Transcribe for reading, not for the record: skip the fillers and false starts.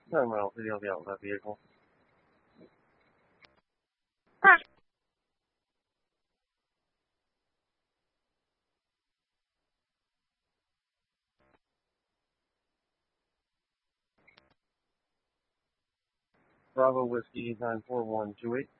10 miles to the outlet of that vehicle. Bravo Whiskey 94128.